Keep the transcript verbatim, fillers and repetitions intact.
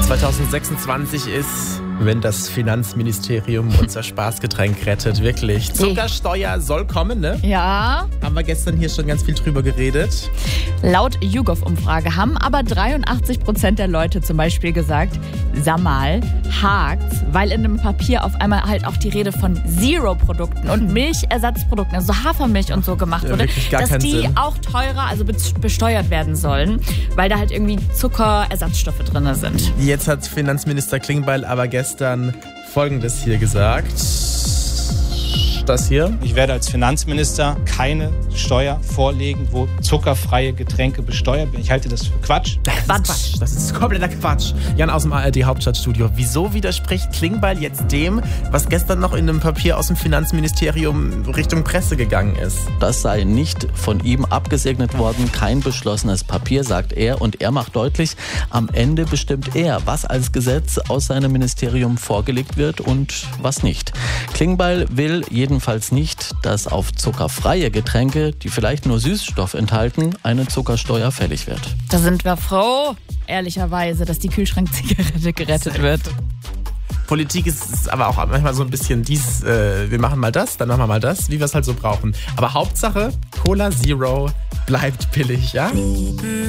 zwanzig sechsundzwanzig ist, wenn das Finanzministerium unser Spaßgetränk rettet, wirklich. Zuckersteuer soll kommen, ne? Ja. Haben wir gestern hier schon ganz viel drüber geredet. Laut YouGov-Umfrage haben aber dreiundachtzig Prozent der Leute zum Beispiel gesagt, sag mal, hakt's, weil in dem Papier auf einmal halt auch die Rede von Zero-Produkten und Milchersatzprodukten, also Hafermilch und so gemacht Ja, wurde, wirklich gar dass keinen die Sinn. auch teurer, also besteuert werden sollen, weil da halt irgendwie Zuckerersatzstoffe drin sind. Jetzt hat Finanzminister Klingbeil aber gestern Folgendes hier gesagt. Das hier. Ich werde als Finanzminister keine Steuer vorlegen, wo zuckerfreie Getränke besteuert werden. Ich halte das für Quatsch. Das ist Quatsch. Das ist kompletter Quatsch. Jan aus dem A R D-Hauptstadtstudio. Wieso widerspricht Klingbeil jetzt dem, was gestern noch in einem Papier aus dem Finanzministerium Richtung Presse gegangen ist? Das sei nicht von ihm abgesegnet worden, kein beschlossenes Papier, sagt er. Und er macht deutlich, am Ende bestimmt er, was als Gesetz aus seinem Ministerium vorgelegt wird und was nicht. Klingbeil will jedenfalls nicht, dass auf zuckerfreie Getränke, die vielleicht nur Süßstoff enthalten, eine Zuckersteuer fällig wird. Da sind wir froh, ehrlicherweise, dass die Kühlschrankzigarette gerettet wird. Politik ist, ist aber auch manchmal so ein bisschen dies, äh, wir machen mal das, dann machen wir mal das, wie wir es halt so brauchen. Aber Hauptsache, Cola Zero bleibt billig, ja?